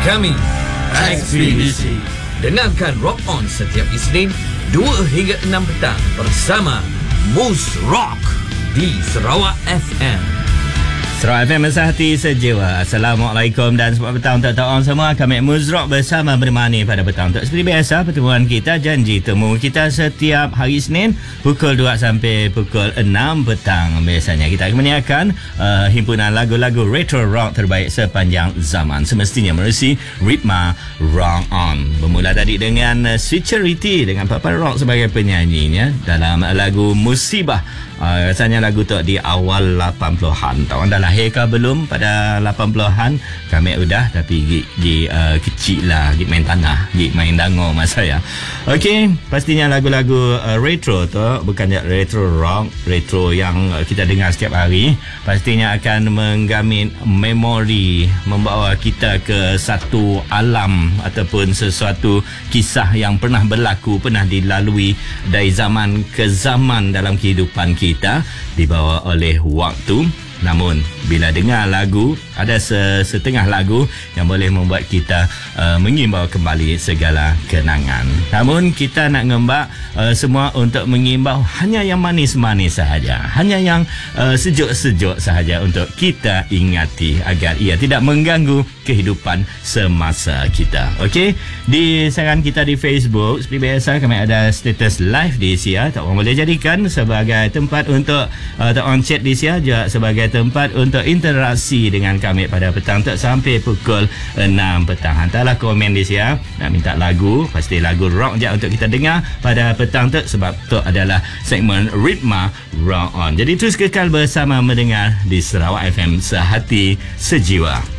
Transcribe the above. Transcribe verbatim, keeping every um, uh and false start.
Kami Expedisi. Dengarkan Rock On setiap Isnin dua hingga enam petang bersama Mus Rock di Sarawak F M. Sarawak F M Sehati Sejiwa. Assalamualaikum dan selamat petang untuk tahu semua. Kami Muzrock bersama menemani pada petang. Untuk seperti biasa, pertemuan kita janji temu kita setiap hari Isnin pukul dua sampai pukul enam petang. Biasanya kita akan menyiarkan uh, himpunan lagu-lagu retro rock terbaik sepanjang zaman, semestinya menerusi ritma Rock On. Bermula tadi dengan uh, Sweet Charity dengan Papa Rock sebagai penyanyinya dalam lagu Musibah. Uh, rasanya lagu tu di awal lapan puluhan. Tahu anda lahir ke belum pada lapan puluhan? Kami udah, tapi gi, gi uh, kecil lah, gi main tanah, gi main dango masa ya. Okey, pastinya lagu-lagu uh, retro tu bukan retro rock, retro yang uh, kita dengar setiap hari, pastinya akan menggamit memori, membawa kita ke satu alam ataupun sesuatu kisah yang pernah berlaku, pernah dilalui dari zaman ke zaman dalam kehidupan kita. kita dibawa oleh waktu. Namun bila dengar lagu, ada setengah lagu yang boleh membuat kita uh, mengimbau kembali segala kenangan. Namun kita nak ngembak uh, semua untuk mengimbau hanya yang manis-manis sahaja, hanya yang uh, sejuk-sejuk sahaja untuk kita ingati agar ia tidak mengganggu kehidupan semasa kita. Okey, di saran kita di Facebook seperti biasa, kami ada status live di Sia. Tak orang boleh jadikan sebagai tempat untuk uh, tak orang chat di Sia, juga sebagai tempat untuk interaksi dengan kami pada petang tu sampai pukul enam petang. Hantarlah komen di Sia, nak minta lagu, pasti lagu rock je untuk kita dengar pada petang tu, sebab tu adalah segmen Ritma Rock On. Jadi terus kekal bersama mendengar di Sarawak F M Sehati Sejiwa.